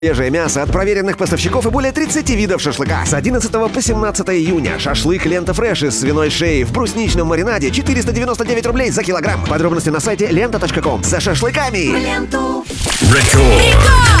Свежее мясо от проверенных поставщиков и более 30 видов шашлыка. С 11 по 17 июня шашлык «Лента Фреш» из свиной шеи в брусничном маринаде 499 рублей за килограмм. Подробности на сайте lenta.com. За шашлыками! Рекорд!